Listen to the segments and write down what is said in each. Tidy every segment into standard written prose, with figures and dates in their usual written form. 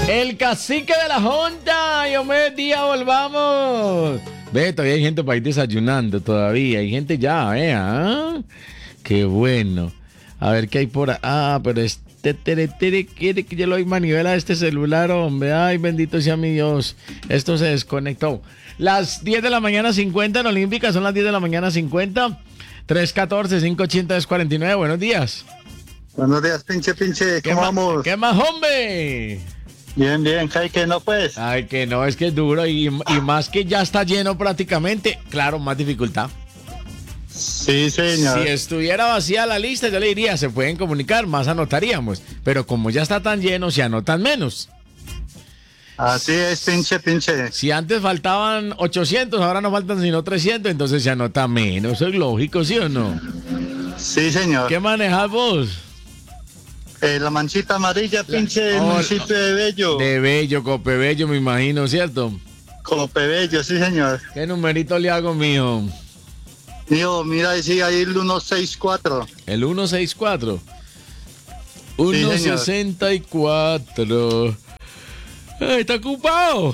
El cacique de la junta. Yo me día volvamos. Ve, todavía hay gente para ir desayunando todavía. Hay gente ya, vea. Qué bueno. A ver qué hay por ahí. Ah, pero este tere quiere que yo lo manivela a este celular, hombre. Ay, bendito sea mi Dios. Esto se desconectó. Las 10 de la mañana 50 en Olímpica. Son las 10 de la mañana 50. 314-580-49. Buenos días. Buenos días, pinche. ¿Cómo vamos? ¿Qué más, hombre? Bien, ¿hay que no, pues? Ay, que no, es que es duro y más que ya está lleno prácticamente. Claro, más dificultad. Sí, señor. Si estuviera vacía la lista, yo le diría, se pueden comunicar, más anotaríamos. Pero como ya está tan lleno, se anotan menos. Así es, pinche. Si antes faltaban 800, ahora no faltan sino 300, entonces se anota menos. Eso es lógico, ¿sí o no? Sí, señor. ¿Qué manejas vos? La manchita amarilla, pinche, municipio de Bello. De Bello, Copebello, me imagino, ¿cierto? Copebello, sí, señor. ¿Qué numerito le hago, mijo? Mío, mira, decía ahí el 164. El 164. Sí, 164. ¿Está ocupado?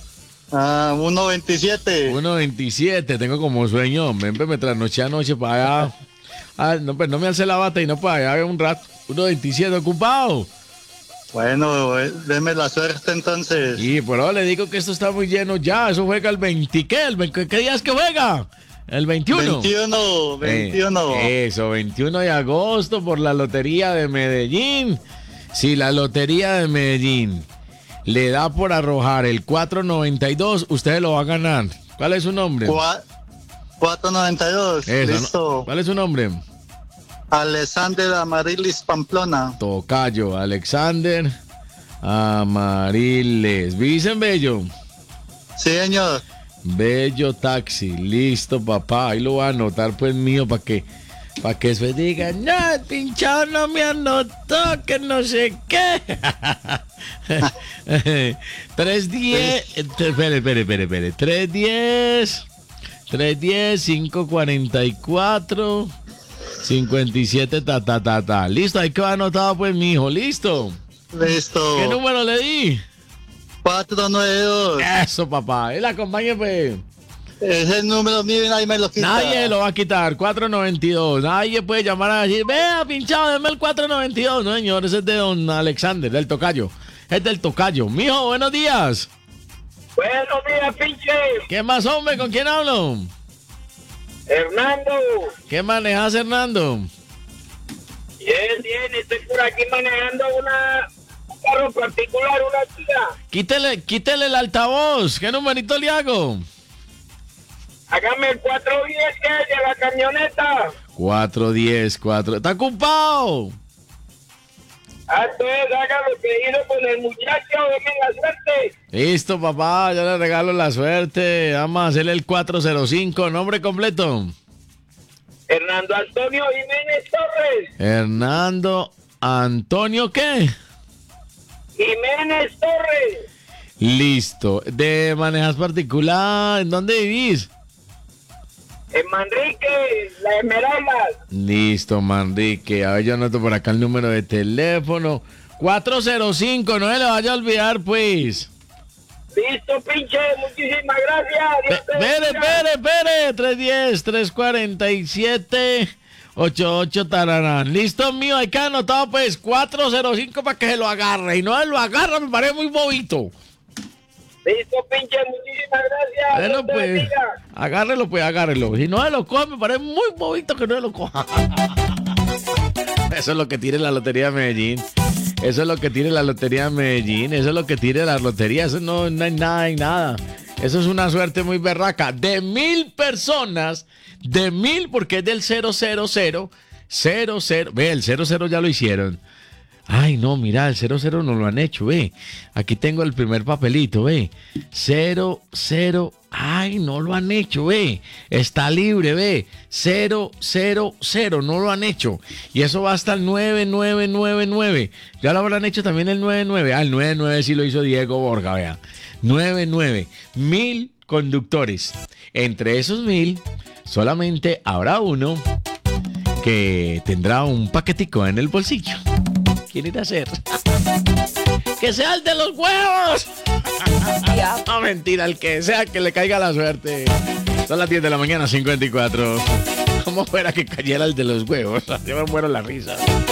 127. 127, tengo como sueño. Me trasnoché anoche para allá. No, pues no me alcé la bata y no para allá un rato. 127 ocupado. Bueno, déme la suerte entonces. Y por ahora le digo que esto está muy lleno ya. Eso juega el 20. ¿Qué día es que juega? El 21. 21. Eso, 21 de agosto por la Lotería de Medellín. Si la Lotería de Medellín le da por arrojar el 492, usted lo va a ganar. ¿Cuál es su nombre? 492. Eso, listo. ¿no? ¿Cuál es su nombre? Alexander Amarilis Pamplona. Tocayo, Alexander Amariles. ¿Vivís en Bello? Sí, señor. Bello Taxi. Listo, papá. Ahí lo voy a anotar, pues, mío, para que después digan, no, el pinchado no me anotó, que no sé qué. 310. Espere. 310, 544. 57, Listo, ahí quedó anotado, pues, mi hijo. Listo. Listo. ¿Qué número le di? 492. Eso, papá. Él acompañe, pues. Ese es el número mío y nadie me lo quita. Nadie lo va a quitar. 492. Nadie puede llamar a decir, vea, pinchado, deme el 492. No, señor, ese es de don Alexander, del Tocayo. Es del Tocayo. Mijo, buenos días. Buenos días, pinche. ¿Qué más, hombre? ¿Con quién hablo? Hernando. ¿Qué manejas, Hernando? Bien, estoy por aquí manejando un carro particular, una chica. Quítele el altavoz. ¿Qué numerito le hago? Hágame el 410 que es de la camioneta. 410. ¿Está ocupado? Entonces haga lo que hizo con el muchacho, déme la suerte. Listo, papá, yo le regalo la suerte. Vamos a hacerle el 405. ¿Nombre completo? Hernando Antonio Jiménez Torres. Hernando Antonio, ¿qué? Jiménez Torres. Listo. ¿De manejas particular? ¿En dónde vivís? En Manrique, La Esmeralda. Listo, Manrique. A ver, yo anoto por acá el número de teléfono. 405, no se le vaya a olvidar, pues. Listo, pinche, muchísimas gracias. Espere. 310-347-88 tararán. Listo, mío, hay que anotado, pues, 405 para que se lo agarre. Y no se lo agarra, me parece muy bobito. Listo, pinche, muchísimas gracias. Bueno, pues, agárrelo. Si no se lo coge, me parece muy bobito que no se lo coja. Eso es lo que tiene la Lotería de Medellín. Eso es lo que tiene la Lotería de Medellín. Eso es lo que tiene la lotería. Eso no hay nada. Eso es una suerte muy berraca. De 1000 personas, porque es del 000. Ve, el 00 ya lo hicieron. Ay, no, mira, el 00 no lo han hecho, ve. Aquí tengo el primer papelito, ve. 00. Ay, no lo han hecho, ve. Está libre, ve. 000, no lo han hecho. Y eso va hasta el 9999. Ya lo habrán hecho también el 99. Ah, el 99 sí lo hizo Diego Borja, vea. 99. 1000 conductores. Entre esos 1000, solamente habrá uno que tendrá un paquetico en el bolsillo. ¿Quién irá a ser? Que sea el de los huevos. No, mentira, el que sea que le caiga la suerte. Son las 10 de la mañana, 54. ¿Cómo fuera que cayera el de los huevos? Yo me muero la risa.